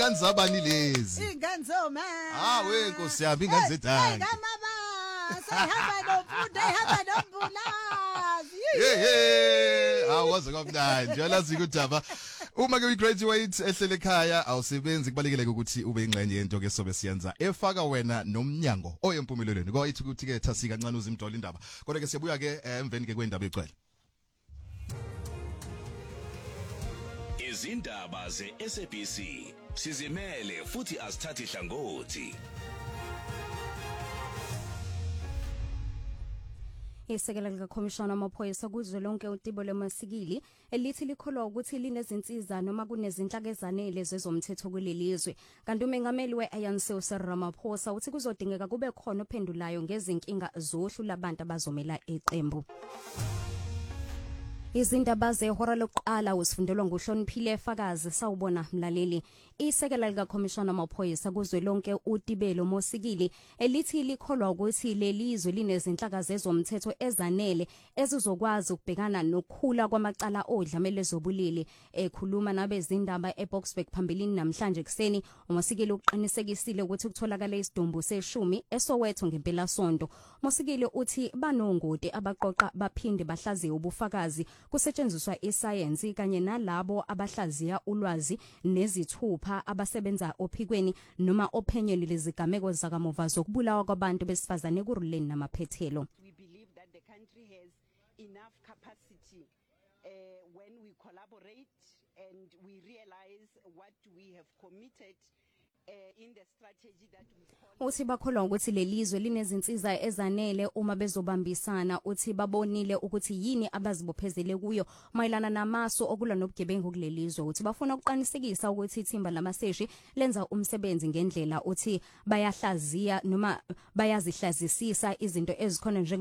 ingane zabani lezi? Ingane zoma. We Nkosi yami ingane zedala. Sayihamba nomfundo ehamba nombulazi. Awazi kamnandi yalazi ukuthi uma ke ugraduate ehlele ekhaya awusebenzi kubalekile ukuthi ube ingxenye yento ke sobe siyenza efaka wena nomnyango oyempumelelweni ko ithi ukuthi ke thasi kancane uzimdola indaba kodwa ke siyabuya ke emveni ke kwendaba ecwele izindaba ze-SABC sizimele futhi asithathe hlangothi. Isekela likaKhomishana wamaphoyisa kuzwelonke uTibo leMasikili elithi likholwa ukuthi linezinsiza noma kunezinhlaka ezanele zezomthetho kulelizwe kanti umengameli weANC Cyril Ramaphosa uthi kuzodingeka kube khona ophendulayo ngezinkinga zohlu labantu abazomela eqembu. Izindaba zehora lokuqala usifundelwa nguHloniphile Efakazi sawubona mlaleli. Isekela likaKhomishana wamaphoyisa kuzwelonke uTibelo Mosikili elithi likholwa ukuthi lelizwe linezinhlaka zezomthetho ezanele ezizokwazi ukubhekana nokukhula kwamacala odlamele zobulili. Ekhuluma nabezindaba eBoksburg phambilini namhlanje kuseni uMosikili uqinisekisile ukuthi kutholakala isidumbu se10 eSoweto ngempela sonto. Mosikili uthi banongoti abaqoqa baphinde bahlaziye ubufakazi kusetshenziswa isayensi kanye nalabo abahlaziya ulwazi nezithupha abasebenza ophikweni noma ophenyweni lezigameko zakamuva zokubulawa kwabantu besifazane kuRuleni namaphethelo. We believe that the country has enough capacity when we collaborate and we realize what we have committed in the strategy that we call. Uthi bakholwa ukuthi lelizwe linezinsiza ezanele uma bezobambisana uthi babonile ukuthi yini abazibophezele kuyo mayelana namasu okulwa nobugebengu kulelizwe uthi bafuna ukuqinisekisa ukuthi ithimba lamaseshi lenza umsebenzi ngendlela uthi bayahlaziya noma bayazihlazisisa izinto ezikhona nje